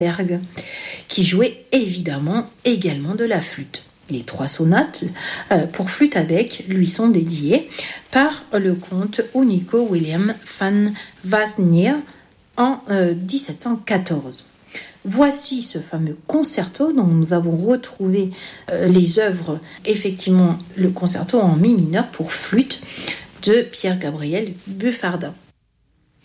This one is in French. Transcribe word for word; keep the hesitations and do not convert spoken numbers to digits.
Berg, qui jouait évidemment également de la flûte. Les trois sonates euh, pour flûte à bec lui sont dédiées par le comte Unico William van Wassenaer en euh, dix-sept cent quatorze. Voici ce fameux concerto dont nous avons retrouvé euh, les œuvres, effectivement le concerto en mi mineur pour flûte de Pierre Gabriel Buffardin.